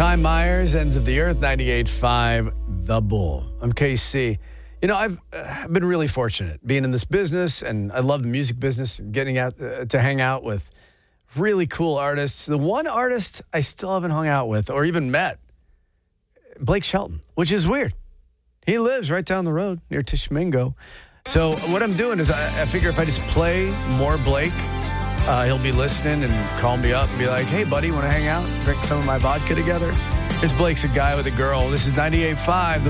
Time Myers, Ends of the Earth, 98.5, The Bull. I'm KC. You know, I've been really fortunate being in this business, and I love the music business, and getting out to hang out with really cool artists. The one artist I still haven't hung out with or even met, Blake Shelton, which is weird. He lives right down the road near Tishomingo. So what I'm doing is I figure if I just play more Blake, he'll be listening and call me up and be like, hey, buddy, want to hang out? Drink some of my vodka together? Here's Blake's A Guy with a Girl. This is 98.5, The